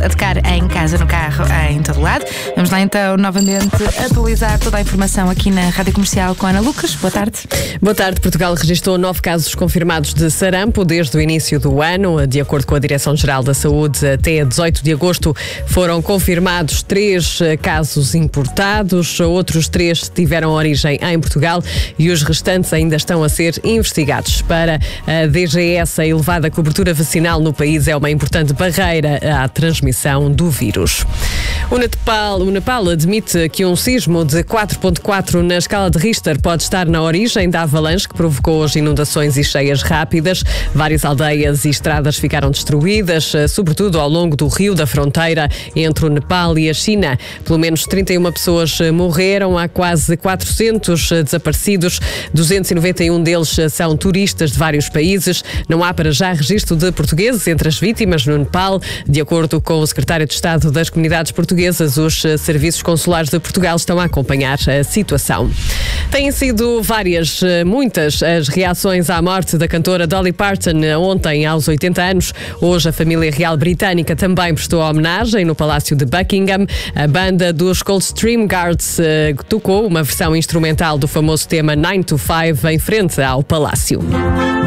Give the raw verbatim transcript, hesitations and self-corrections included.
a tocar em casa, no carro, em todo lado. Vamos lá então novamente atualizar toda a informação aqui na Rádio Comercial com a Ana Lucas. Boa tarde. Boa tarde. Portugal registrou nove casos confirmados de sarampo desde o início do ano. De acordo com a Direção-Geral da Saúde, até dezoito de agosto foram confirmados três casos importados. Outros três tiveram origem em Portugal e os restantes ainda estão a ser investigados. Para a D G S, a elevada cobertura vacinal no país é uma importante barreira à transmissão do vírus. O Nepal, o Nepal admite que um sismo de quatro ponto quatro na escala de Richter pode estar na origem da avalanche que provocou as inundações e cheias rápidas. Várias aldeias e estradas ficaram destruídas, sobretudo ao longo do rio da fronteira entre o Nepal e a China. Pelo menos trinta e uma pessoas morreram, há quase quatrocentos desaparecidos, duzentos e noventa e um deles são turistas de vários países. Não há para já registro de portugueses entre as vítimas no Nepal. De acordo com o secretário de Estado das Comunidades Portuguesas, os serviços consulares de Portugal estão a acompanhar a situação. Têm sido várias, muitas, as reações à morte da cantora Dolly Parton ontem, aos oitenta anos. Hoje, a família real britânica também prestou homenagem no Palácio de Buckingham. A banda dos Coldstream Guards uh, tocou uma versão instrumental do famoso tema nine to five em frente ao Palácio.